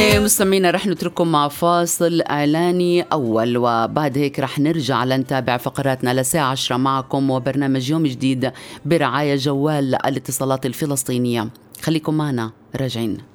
مستمعينا رح نترككم مع فاصل إعلاني أول، وبعد هيك رح نرجع لنتابع فقراتنا لساعة 10 معكم وبرنامج يوم جديد برعاية جوال الاتصالات الفلسطينية. خليكم معنا راجعين.